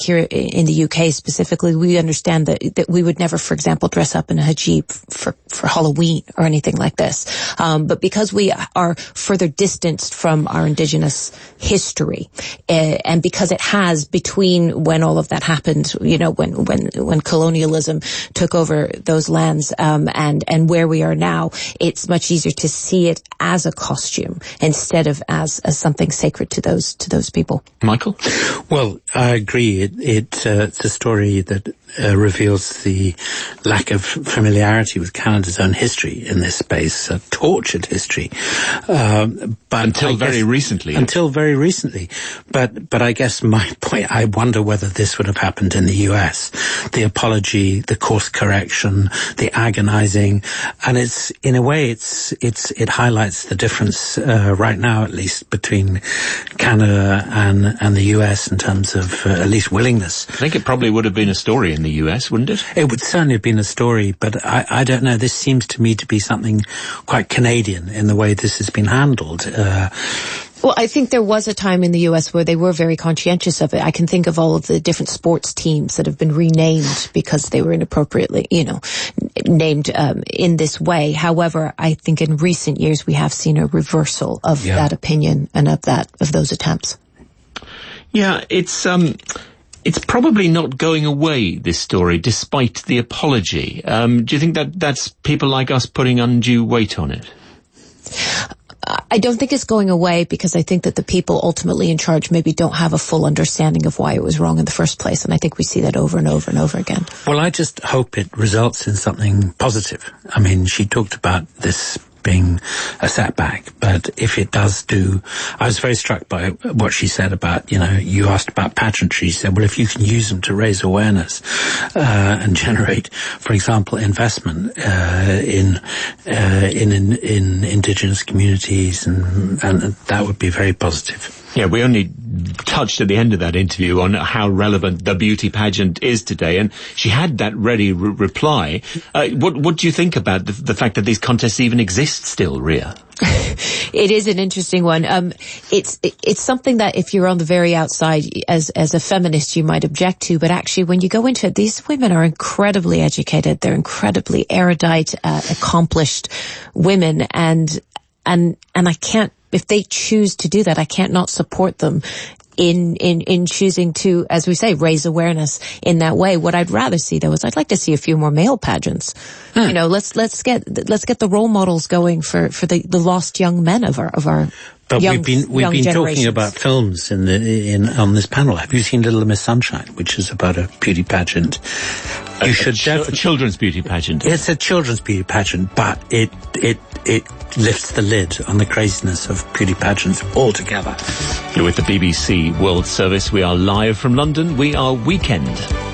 here in the UK specifically, we understand that we would never, for example, dress up in a hijab for Halloween or anything like this. But because we are further distanced from our indigenous history, and because it has between when all of that happened, you know, when colonialism took over those lands, and where we are now, it's much easier to see it as a costume instead of as something sacred to those people. Michael? Well, I agree. It's a story that reveals the lack of familiarity with Canada's own history in this space, a tortured history. But until very recently. Until very recently. But I guess my point, I wonder whether this would have happened in the US. The apology, the course correction, the agonizing, and it's, in a way, it highlights the difference, right now at least, between Canada and the US in terms of at least willingness. I think it probably would have been a story in the US, wouldn't it? It would certainly have been a story, but I don't know. This seems to me to be something quite Canadian in the way this has been handled. Well, I think there was a time in the US where they were very conscientious of it. I can think of all of the different sports teams that have been renamed because they were inappropriately, named in this way. However, I think in recent years we have seen a reversal of that opinion and of those attempts. Yeah, it's probably not going away, this story, despite the apology. Do you think that that's people like us putting undue weight on it? I don't think it's going away because I think that the people ultimately in charge maybe don't have a full understanding of why it was wrong in the first place. And I think we see that over and over and over again. Well, I just hope it results in something positive. I mean, she talked about this being a setback, but if it does I was very struck by what she said about, you asked about pageantry. She said, well, if you can use them to raise awareness, and generate, for example, investment, in indigenous communities, and that would be very positive. Yeah, we only touched at the end of that interview on how relevant the beauty pageant is today, and she had that ready reply. What do you think about the fact that these contests even exist still, Ria? It is an interesting one. It's something that if you're on the very outside as a feminist you might object to, but actually when you go into it, these women are incredibly educated. They're incredibly erudite, accomplished women, and I can't, if they choose to do that, I can't not support them in choosing to, as we say, raise awareness in that way. What I'd rather see, though, is I'd like to see a few more male pageants. Let's get the role models going for the lost young men of our But young, we've been talking about films on this panel. Have you seen Little Miss Sunshine, which is about a beauty pageant? You should definitely. A children's beauty pageant. It's a children's beauty pageant, but it lifts the lid on the craziness of beauty pageants altogether. You're with the BBC World Service. We are live from London. We are Weekend.